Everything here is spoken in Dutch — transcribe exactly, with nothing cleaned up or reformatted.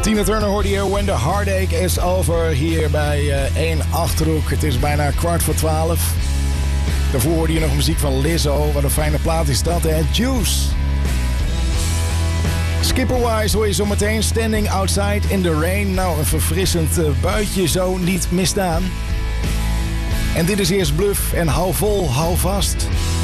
Tina Turner hoorde je When the Heartache is Over hier bij uh, één Achterhoek. Het is bijna kwart voor twaalf. Daarvoor hoorde je nog muziek van Lizzo. Wat een fijne plaat is dat, hè? Juice. Skipperwise hoor je zometeen Standing Outside in the Rain. Nou, een verfrissend uh, buitje zo niet misdaan. En dit is eerst Bluff en hou vol, hou vast.